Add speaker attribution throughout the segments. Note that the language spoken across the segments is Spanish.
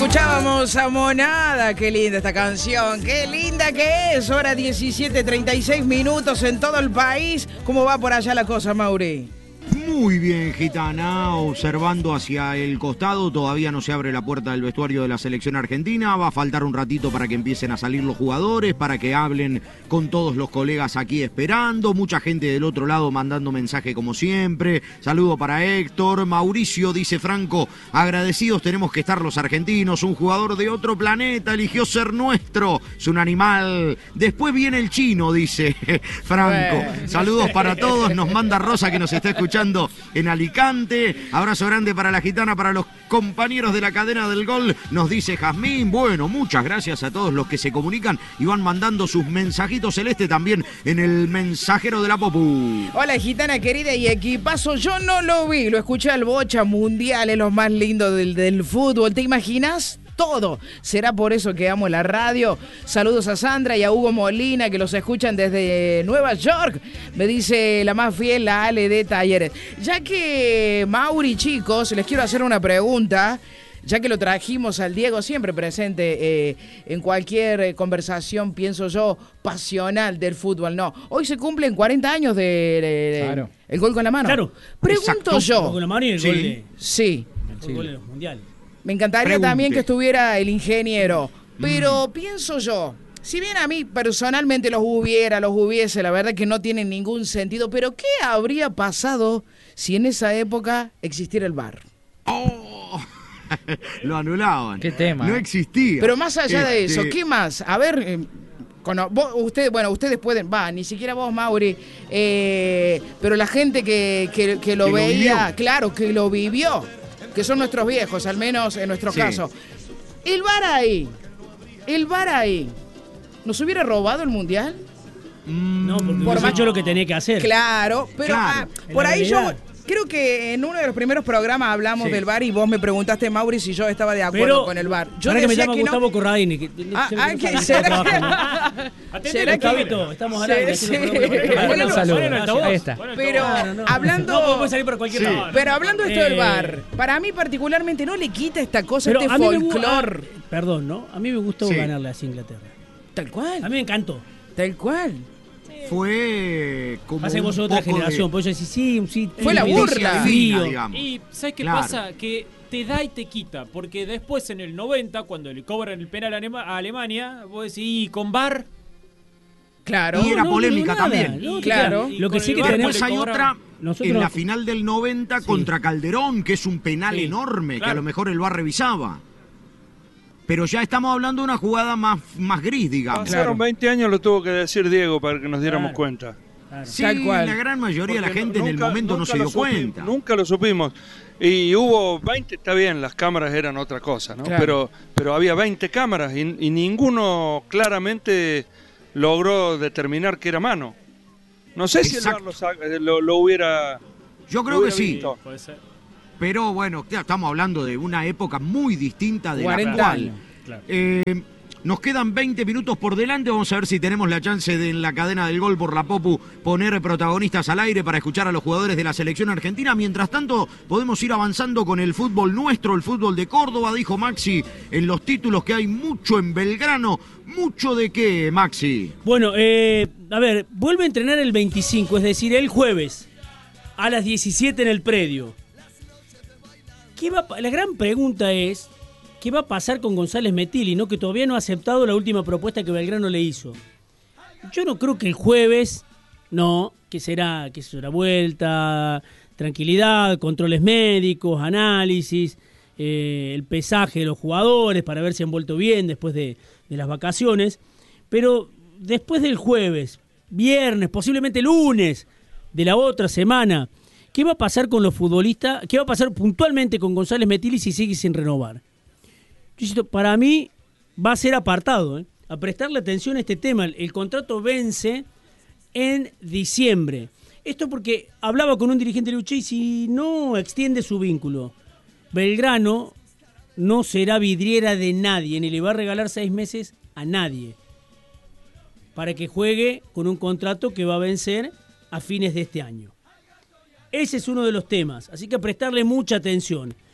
Speaker 1: Escuchábamos a Monada, qué linda esta canción, qué linda que es. Hora 17:36 en todo el país. ¿Cómo va por allá la cosa, Mauri?
Speaker 2: Muy bien, Gitana, observando hacia el costado, todavía no se abre la puerta del vestuario de la selección argentina, va a faltar un ratito para que empiecen a salir los jugadores, para que hablen con todos los colegas aquí esperando, mucha gente del otro lado mandando mensaje como siempre, saludo para Héctor, Mauricio, dice Franco, agradecidos tenemos que estar los argentinos, un jugador de otro planeta eligió ser nuestro, es un animal, después viene el chino, dice Franco, saludos para todos, nos manda Rosa que nos está escuchando en Alicante, abrazo grande para la Gitana, para los compañeros de la cadena del gol, nos dice Jazmín, bueno, muchas gracias a todos los que se comunican y van mandando sus mensajitos, Celeste también en el mensajero de la Popu.
Speaker 1: Hola Gitana querida y equipazo, yo no lo vi, lo escuché al Bocha Mundial, es lo más lindo del fútbol, ¿te imaginas? Todo. ¿Será por eso que amo la radio? Saludos a Sandra y a Hugo Molina que los escuchan desde Nueva York. Me dice la más fiel, la Ale de Talleres. Ya que Mauri, chicos, les quiero hacer una pregunta. Ya que lo trajimos al Diego siempre presente en cualquier conversación, pienso yo, pasional del fútbol. No, hoy se cumplen 40 años de
Speaker 3: claro.
Speaker 1: El gol con la mano.
Speaker 3: Claro.
Speaker 1: Pregunto
Speaker 3: Exacto.
Speaker 1: yo.
Speaker 3: El gol con la mano y el gol de...
Speaker 1: Sí.
Speaker 3: El gol de los mundiales.
Speaker 1: Me encantaría también que estuviera el ingeniero, pero pienso yo, si bien a mí personalmente los hubiese, la verdad que no tienen ningún sentido, pero ¿qué habría pasado si en esa época existiera el VAR?
Speaker 2: Oh, lo anulaban.
Speaker 3: ¿Qué tema?
Speaker 2: No existía.
Speaker 1: Pero más allá de eso, ¿qué más? A ver... ustedes pueden, ni siquiera vos, Mauri, pero la gente que lo veía, claro, que lo vivió, que son nuestros viejos, al menos en nuestro caso. El VAR ahí, ¿nos hubiera robado el Mundial?
Speaker 3: No, porque hubiese hecho lo que tenía que hacer.
Speaker 1: Claro, pero por ahí yo... Creo que en uno de los primeros programas hablamos del VAR y vos me preguntaste, Mauri, si yo estaba de acuerdo con el VAR. Yo
Speaker 3: ahora que me llama
Speaker 1: que
Speaker 3: Gustavo Corradini.
Speaker 1: ¿Será
Speaker 3: que estamos al aire.
Speaker 1: Ahí está. Pero hablando...
Speaker 3: No podemos salir por cualquier lado.
Speaker 1: Pero hablando esto del VAR, para mí particularmente no le quita esta cosa, este folclor.
Speaker 3: Perdón, ¿no? A mí me gustó ganarle a Inglaterra.
Speaker 1: Tal cual.
Speaker 3: A mí me encantó.
Speaker 1: Tal cual.
Speaker 2: Fue como
Speaker 3: pasa que vos sos otra generación, por eso decís sí.
Speaker 1: Fue la burla.
Speaker 4: Y ¿sabes qué pasa? Que te da y te quita, porque después en el 90, cuando le cobran el penal a Alemania, vos decís, ¿con VAR?
Speaker 1: Claro.
Speaker 2: Y era polémica también.
Speaker 1: Claro.
Speaker 3: Lo que sí que
Speaker 2: tenemos hay otra en la final del 90 contra Calderón, que es un penal enorme, que a lo mejor el VAR revisaba. Pero ya estamos hablando de una jugada más gris, digamos.
Speaker 5: Pasaron 20 años, lo tuvo que decir Diego para que nos diéramos cuenta.
Speaker 2: Claro. Sí, la gran mayoría de la gente en el momento no se dio cuenta.
Speaker 5: Nunca lo supimos. Y hubo 20, está bien, las cámaras eran otra cosa, ¿no? Claro. Pero había 20 cámaras y ninguno claramente logró determinar que era mano. No sé si el VAR lo hubiera...
Speaker 2: Yo creo que sí.
Speaker 4: Puede ser.
Speaker 2: Pero bueno, estamos hablando de una época muy distinta de la actual.
Speaker 4: Claro.
Speaker 2: Nos quedan 20 minutos por delante. Vamos a ver si tenemos la chance de en la cadena del gol por la Popu poner protagonistas al aire para escuchar a los jugadores de la selección argentina. Mientras tanto, podemos ir avanzando con el fútbol nuestro, el fútbol de Córdoba. Dijo Maxi en los títulos que hay mucho en Belgrano. ¿Mucho de qué, Maxi?
Speaker 3: Bueno, a ver, vuelve a entrenar el 25, es decir, el jueves a las 17 en el predio. La gran pregunta es, ¿qué va a pasar con González Metilli, ¿no? Que todavía no ha aceptado la última propuesta que Belgrano le hizo? Yo no creo que el jueves, que será vuelta, tranquilidad, controles médicos, análisis, el pesaje de los jugadores para ver si han vuelto bien después de las vacaciones. Pero después del jueves, viernes, posiblemente lunes de la otra semana, ¿qué va a pasar con los futbolistas? ¿Qué va a pasar puntualmente con González Metilli si sigue sin renovar? Para mí va a ser apartado, a prestarle atención a este tema. El contrato vence en diciembre. Esto porque hablaba con un dirigente de Lucha y si no extiende su vínculo, Belgrano no será vidriera de nadie, ni le va a regalar 6 meses a nadie para que juegue con un contrato que va a vencer a fines de este año. Ese es uno de los temas, así que prestarle mucha atención.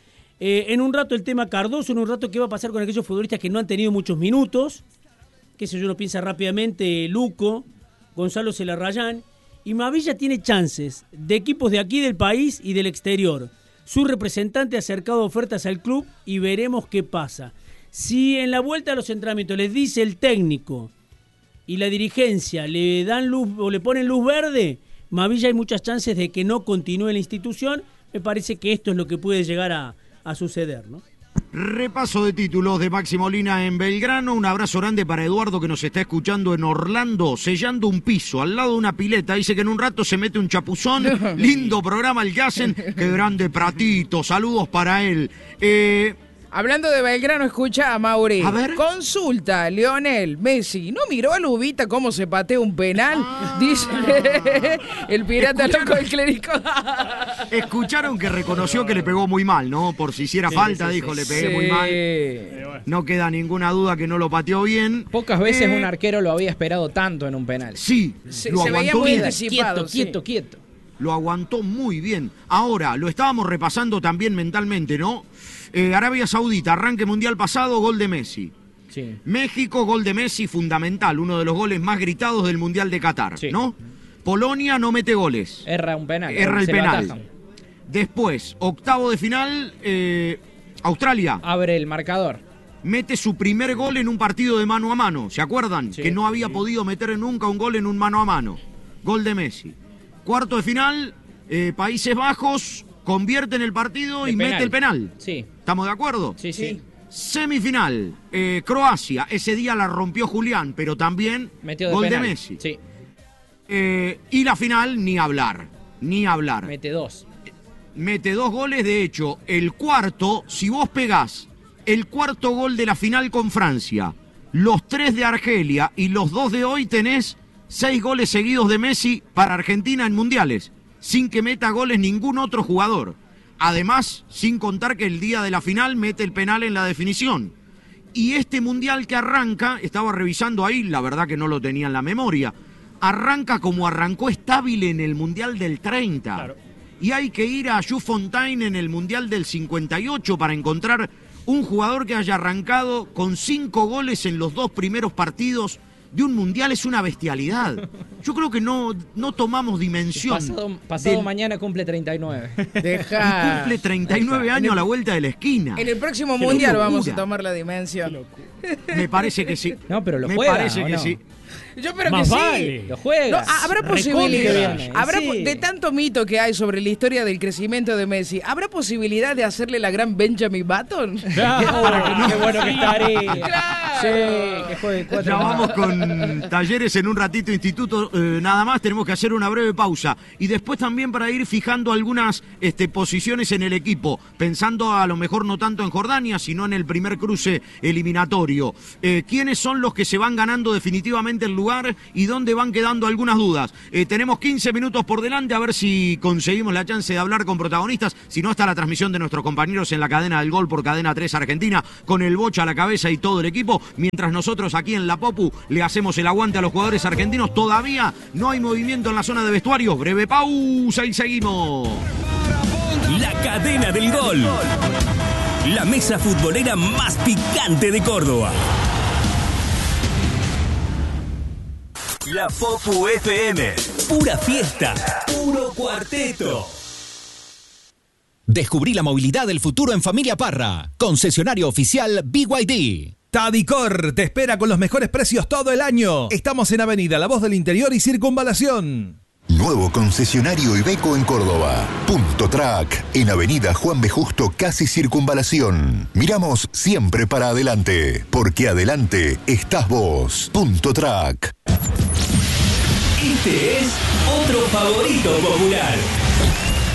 Speaker 3: En un rato el tema Cardoso, en un rato qué va a pasar con aquellos futbolistas que no han tenido muchos minutos, qué sé yo, uno piensa rápidamente, Luco, Gonzalo Celarrayán, y Mavilla tiene chances de equipos de aquí del país y del exterior. Su representante ha acercado ofertas al club y veremos qué pasa. Si en la vuelta a los entrenamientos les dice el técnico y la dirigencia le dan luz o le ponen luz verde, Mavilla hay muchas chances de que no continúe en la institución. Me parece que esto es lo que puede llegar a suceder, ¿no?
Speaker 2: Repaso de títulos de Maxi Molina en Belgrano. Un abrazo grande para Eduardo, que nos está escuchando en Orlando, sellando un piso al lado de una pileta. Dice que en un rato se mete un chapuzón. Lindo programa el que hacen. Qué grande Pratito. Saludos para él.
Speaker 1: Hablando de Belgrano, escucha a Mauri.
Speaker 2: A ver.
Speaker 1: Consulta, Lionel Messi. ¿No miró a Lubita cómo se patea un penal? Dice el pirata loco del clérigo.
Speaker 2: Escucharon que reconoció que le pegó muy mal, ¿no? Por si hiciera falta, dijo, le pegué muy mal. No queda ninguna duda que no lo pateó bien.
Speaker 6: Pocas veces un arquero lo había esperado tanto en un penal.
Speaker 2: Sí,
Speaker 1: lo aguantó muy bien.
Speaker 6: Quieto.
Speaker 2: Lo aguantó muy bien. Ahora, lo estábamos repasando también mentalmente, ¿no? Arabia Saudita, arranque mundial pasado, gol de Messi.
Speaker 6: Sí.
Speaker 2: México, gol de Messi, fundamental, uno de los goles más gritados del mundial de Qatar,
Speaker 6: sí.
Speaker 2: ¿no? Polonia no mete goles.
Speaker 6: Erra un penal.
Speaker 2: Erra el penal. Después, octavo de final, Australia.
Speaker 6: Abre el marcador.
Speaker 2: Mete su primer gol en un partido de mano a mano, ¿se acuerdan? Sí. Que no había podido meter nunca un gol en un mano a mano. Gol de Messi. Cuarto de final, Países Bajos convierte en el partido y mete el penal.
Speaker 6: Sí.
Speaker 2: ¿Estamos de acuerdo?
Speaker 6: Sí.
Speaker 2: Semifinal, Croacia. Ese día la rompió Julián, pero también
Speaker 6: metió
Speaker 2: gol
Speaker 6: penal.
Speaker 2: de Messi.
Speaker 6: Sí.
Speaker 2: Y la final, ni hablar.
Speaker 6: Mete dos
Speaker 2: goles, de hecho, el cuarto, si vos pegás el cuarto gol de la final con Francia, los 3 de Argelia y los 2 de hoy, tenés 6 goles seguidos de Messi para Argentina en mundiales, sin que meta goles ningún otro jugador. Además, sin contar que el día de la final mete el penal en la definición. Y este mundial que arranca, estaba revisando ahí, la verdad que no lo tenía en la memoria, arranca como arrancó Estable en el mundial del 30. Claro. Y hay que ir a Jules Fontaine en el mundial del 58 para encontrar un jugador que haya arrancado con 5 goles en los 2 primeros partidos de un mundial. Es una bestialidad. Yo creo que no tomamos dimensión.
Speaker 6: Pasado mañana cumple 39.
Speaker 2: Y cumple 39 años a la vuelta de la esquina.
Speaker 1: En el próximo mundial vamos a tomar la dimensión.
Speaker 2: Me parece que sí.
Speaker 6: No, pero lo juega.
Speaker 2: Me parece que
Speaker 6: no.
Speaker 2: sí.
Speaker 1: Yo espero
Speaker 3: Más
Speaker 1: que
Speaker 3: vale.
Speaker 1: sí.
Speaker 6: Lo juega.
Speaker 1: No, habrá posibilidad.
Speaker 6: Sí.
Speaker 1: De tanto mito que hay sobre la historia del crecimiento de Messi, ¿habrá posibilidad de hacerle la gran Benjamin Button?
Speaker 6: Qué bueno que estaría.
Speaker 1: Claro.
Speaker 6: Sí, que juegue 4.
Speaker 2: Ya vamos con Talleres en un ratito, Instituto, nada más. Tenemos que hacer una breve pausa. Y después también para ir fijando algunas posiciones en el equipo, pensando a lo mejor no tanto en Jordania, sino en el primer cruce eliminatorio. ¿Quiénes son los que se van ganando definitivamente el lugar y dónde van quedando algunas dudas? Tenemos 15 minutos por delante, a ver si conseguimos la chance de hablar con protagonistas. Si no, está la transmisión de nuestros compañeros en la cadena del gol por Cadena 3 Argentina, con el Bocha a la cabeza y todo el equipo, mientras nosotros aquí en La Popu le hacemos el aguante a los jugadores argentinos. Todavía no hay movimiento en la zona de vestuarios. Breve pausa y seguimos.
Speaker 7: La cadena del gol. La mesa futbolera más picante de Córdoba. La Popu FM. Pura fiesta. Puro cuarteto.
Speaker 8: Descubrí la movilidad del futuro en Familia Parra. Concesionario oficial BYD.
Speaker 9: Tadicor te espera con los mejores precios todo el año. Estamos en Avenida La Voz del Interior y Circunvalación.
Speaker 10: Nuevo concesionario Iveco en Córdoba. Punto Track, en Avenida Juan B. Justo, casi Circunvalación. Miramos siempre para adelante, porque adelante estás vos. Punto Track.
Speaker 7: Este es otro favorito popular.